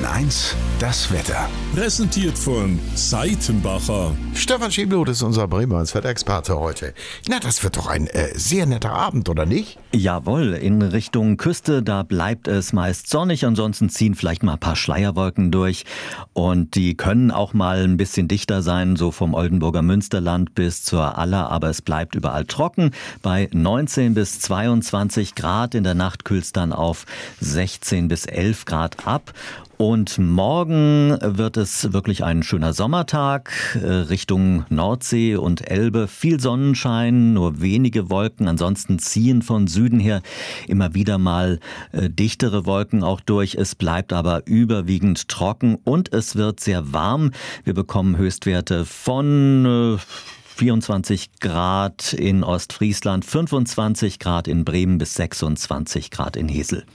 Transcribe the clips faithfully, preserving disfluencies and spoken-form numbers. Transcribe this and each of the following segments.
Bremen eins, das Wetter. Präsentiert von Seitenbacher. Stefan Schiebloth ist unser Bremer eins Wetterexperte heute. Na, das wird doch ein äh, sehr netter Abend, oder nicht? Jawohl, in Richtung Küste, da bleibt es meist sonnig, ansonsten ziehen vielleicht mal ein paar Schleierwolken durch und die können auch mal ein bisschen dichter sein, so vom Oldenburger Münsterland bis zur Aller, aber es bleibt überall trocken bei neunzehn bis zweiundzwanzig Grad, in der Nacht kühlt's dann auf sechzehn bis elf Grad ab. Und morgen wird es wirklich ein schöner Sommertag, äh, Richtung Nordsee und Elbe. Viel Sonnenschein, nur wenige Wolken. Ansonsten ziehen von Süden her immer wieder mal äh, dichtere Wolken auch durch. Es bleibt aber überwiegend trocken und es wird sehr warm. Wir bekommen Höchstwerte von... Äh, vierundzwanzig Grad in Ostfriesland, fünfundzwanzig Grad in Bremen bis sechsundzwanzig Grad in Hesel.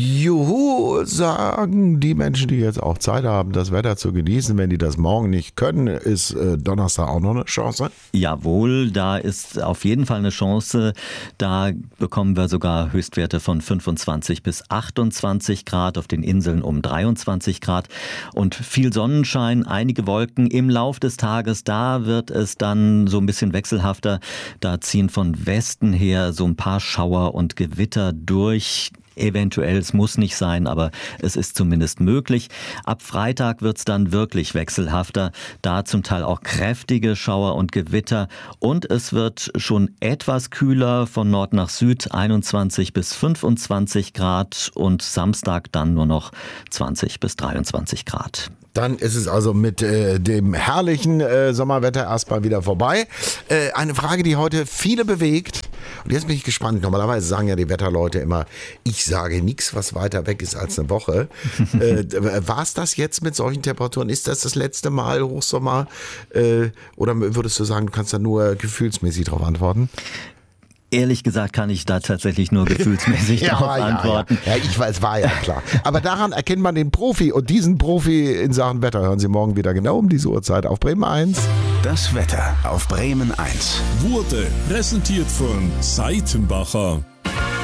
Juhu, sagen die Menschen, die jetzt auch Zeit haben, das Wetter zu genießen. Wenn die das morgen nicht können, ist äh, Donnerstag auch noch eine Chance? Jawohl, da ist auf jeden Fall eine Chance. Da bekommen wir sogar Höchstwerte von fünfundzwanzig bis achtundzwanzig Grad, auf den Inseln um dreiundzwanzig Grad und viel Sonnenschein, einige Wolken im Lauf des Tages. Da wird es dann so ein bisschen wechselhafter. Da ziehen von Westen her so ein paar Schauer und Gewitter durch. Eventuell, es muss nicht sein, aber es ist zumindest möglich. Ab Freitag wird's dann wirklich wechselhafter, da zum Teil auch kräftige Schauer und Gewitter und es wird schon etwas kühler von Nord nach Süd, einundzwanzig bis fünfundzwanzig Grad und Samstag dann nur noch zwanzig bis dreiundzwanzig Grad. Dann ist es also mit äh, dem herrlichen äh, Sommerwetter erstmal wieder vorbei. Äh, eine Frage, die heute viele bewegt. Und jetzt bin ich gespannt. Normalerweise sagen ja die Wetterleute immer, ich sage nichts, was weiter weg ist als eine Woche. äh, war es das jetzt mit solchen Temperaturen? Ist das das letzte Mal Hochsommer? Äh, oder würdest du sagen, du kannst da nur gefühlsmäßig drauf antworten? Ehrlich gesagt kann ich da tatsächlich nur gefühlsmäßig ja, darauf ja, antworten. Ja. ja, ich weiß, war ja klar. Aber daran erkennt man den Profi. Und diesen Profi in Sachen Wetter hören Sie morgen wieder genau um diese Uhrzeit auf Bremen eins. Das Wetter auf Bremen eins Wurde präsentiert von Seitenbacher.